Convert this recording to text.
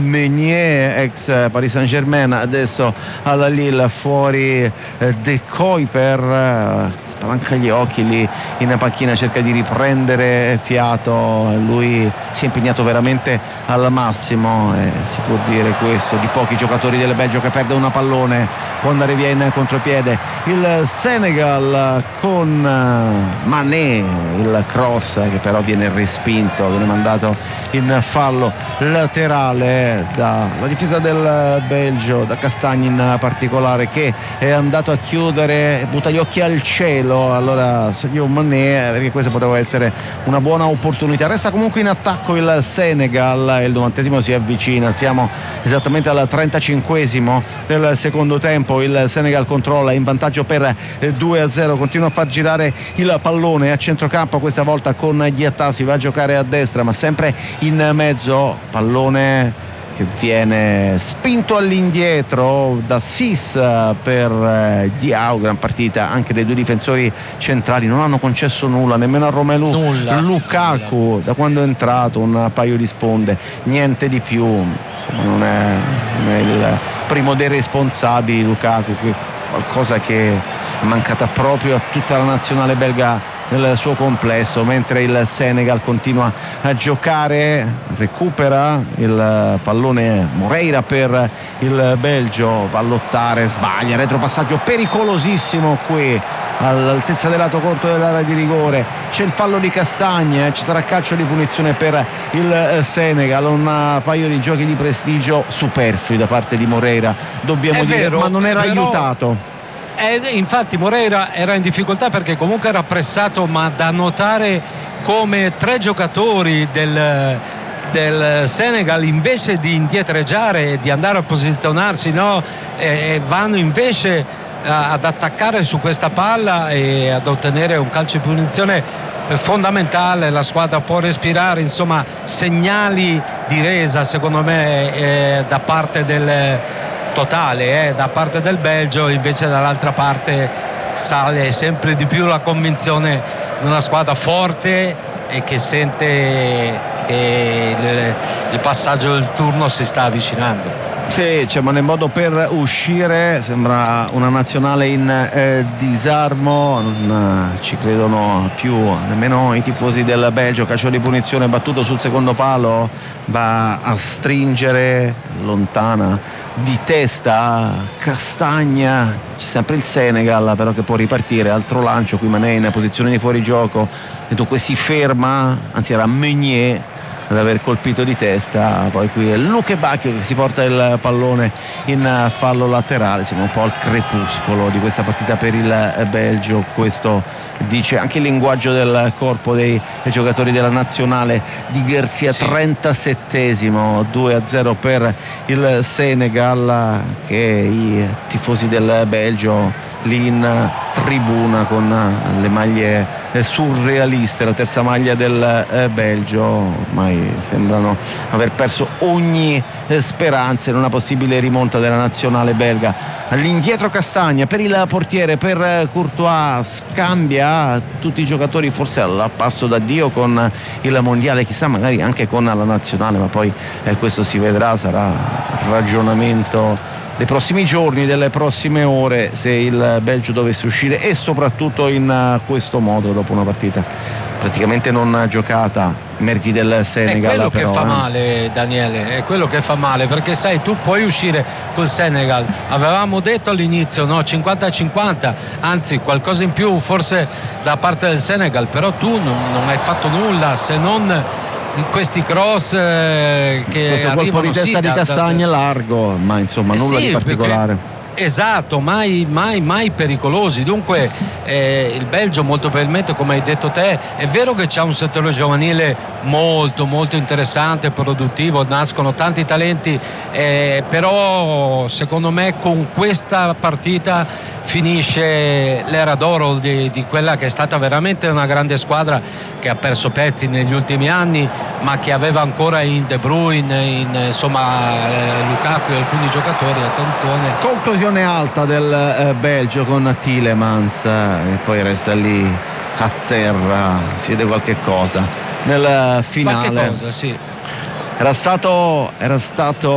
Meunier, ex Paris Saint-Germain, adesso alla Lille, fuori De Kuiper, spalanca gli occhi lì in panchina, cerca di riprendere fiato. Lui si è impegnato veramente al massimo, si può dire questo di pochi giocatori del Belgio, che perde una pallone, può andare via in contropiede il Senegal con Mané, il cross che però viene respinto, viene mandato in fallo laterale dalla difesa del Belgio, da Castagni in particolare, che è andato a chiudere, butta gli occhi al cielo. Allora Sadio Mané, perché questa poteva essere una buona opportunità. Resta comunque in attacco il Senegal, il 90esimo si avvicina, siamo esattamente al 35esimo del secondo tempo. Il Senegal controlla, in vantaggio per 2-0, continua a far girare il pallone a centrocampo, questa volta con Diatta, si va a giocare a destra ma sempre in mezzo, pallone che viene spinto all'indietro da Sis per Diao. Gran partita anche dei due difensori centrali, non hanno concesso nulla, nemmeno a Romelu Lukaku da quando è entrato, un paio di sponde, niente di più. Insomma, non è il primo dei responsabili Lukaku, qualcosa che è mancata proprio a tutta la nazionale belga nel suo complesso, mentre il Senegal continua a giocare, recupera il pallone Moreira per il Belgio, va a lottare, sbaglia, retropassaggio pericolosissimo qui all'altezza del lato corto dell'area di rigore, c'è il fallo di Castagna, ci sarà calcio di punizione per il Senegal, un paio di giochi di prestigio superflui da parte di Moreira, dobbiamo dire, ma non era aiutato. Infatti Moreira era in difficoltà perché comunque era pressato, ma da notare come tre giocatori del Senegal, invece di indietreggiare e di andare a posizionarsi, vanno invece ad attaccare su questa palla e ad ottenere un calcio di punizione fondamentale. La squadra può respirare, insomma, segnali di resa secondo me da parte del totale da parte del Belgio. Invece dall'altra parte sale sempre di più la convinzione di una squadra forte e che sente che il passaggio del turno si sta avvicinando. Sì, c'è mano in modo per uscire, sembra una nazionale in disarmo, non ci credono più nemmeno i tifosi del Belgio. Calcio di punizione battuto sul secondo palo, va a stringere, lontana di testa Castagna, c'è sempre il Senegal però che può ripartire, altro lancio, qui Mané in posizione di fuorigioco e dunque si ferma, anzi era Meunier ad aver colpito di testa, poi qui è Luke Bacchio che si porta il pallone in fallo laterale. Siamo un po' al crepuscolo di questa partita per il Belgio, questo dice anche il linguaggio del corpo dei giocatori della nazionale di Garcia. 37esimo, 2-0 per il Senegal, che i tifosi del Belgio lì in tribuna con le maglie surrealiste, la terza maglia del Belgio, ormai sembrano aver perso ogni speranza in una possibile rimonta della nazionale belga. All'indietro Castagna per il portiere, per Courtois, scambia tutti i giocatori, forse al passo d'addio con il mondiale, chissà magari anche con la nazionale, ma poi questo si vedrà, sarà ragionamento dei prossimi giorni, delle prossime ore, se il Belgio dovesse uscire, e soprattutto in questo modo dopo una partita praticamente non giocata. Meriti del Senegal, è quello però, che fa male, Daniele, è quello che fa male, perché sai, tu puoi uscire col Senegal, avevamo detto all'inizio 50-50, anzi qualcosa in più forse da parte del Senegal, però tu non hai fatto nulla se non questi cross che questo colpo di testa di Castagna largo, ma insomma nulla di particolare. Esatto, mai pericolosi. Dunque il Belgio molto probabilmente, come hai detto te, è vero che c'è un settore giovanile molto interessante, produttivo, nascono tanti talenti, però secondo me con questa partita finisce l'era d'oro di quella che è stata veramente una grande squadra, che ha perso pezzi negli ultimi anni, ma che aveva ancora in De Bruyne, Lukaku e alcuni giocatori. Attenzione, conclusione alta del Belgio con Tielemans, e poi resta lì a terra, si vede qualche cosa nel finale. qualche cosa, sì. Era stato